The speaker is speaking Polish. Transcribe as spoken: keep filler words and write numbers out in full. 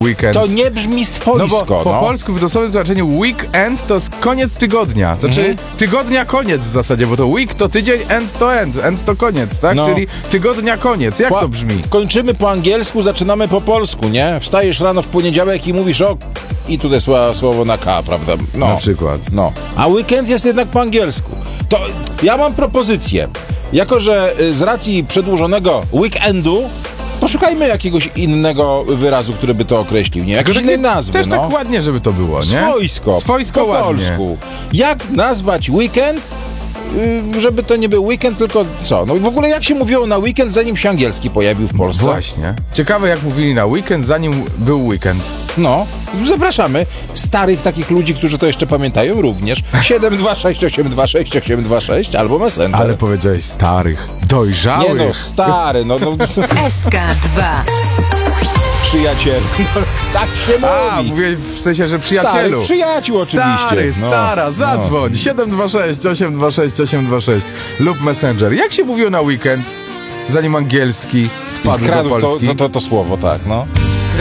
weekend. To nie brzmi swojsko. No bo po no. polsku w dosłownym znaczeniu weekend to jest koniec tygodnia. Znaczy Mhm. tygodnia koniec w zasadzie, bo to week to tydzień, end to end. End to koniec, tak? No. Czyli tygodnia koniec. Jak Po- to brzmi? Kończymy po angielsku, zaczynamy po polsku, nie? Wstajesz rano w poniedziałek i mówisz o... I tutaj słowo, słowo na K, prawda? No. Na przykład. No. A weekend jest jednak po angielsku. To ja mam propozycję. Jako że y, z racji przedłużonego weekendu poszukajmy jakiegoś innego wyrazu, który by to określił, nie? Jakiejś Takie- innej nazwy, Też no. tak ładnie, żeby to było, nie? Swojsko. Swojsko po ładnie. polsku. Jak nazwać weekend, y, żeby to nie był weekend, tylko co? No i w ogóle jak się mówiło na weekend, zanim się angielski pojawił w Polsce? Właśnie. Ciekawe, jak mówili na weekend, zanim był weekend. No, zapraszamy starych takich ludzi, którzy to jeszcze pamiętają również. siedem dwa sześć osiem dwa sześć osiem dwa sześć albo Messenger. Ale powiedziałeś starych, dojrzałych. Nie no, stary, no, no S K dwa. przyjaciel. No, tak się A, mówi. mówię w sensie, że przyjacielu. Starych przyjaciół oczywiście. Stary, No, stara, zadzwoń. siedem dwa sześć osiem dwa sześć osiem dwa sześć lub Messenger. Jak się mówiło na weekend, zanim angielski wpadł do Skradł to, Polski? to, to, to słowo, tak, no.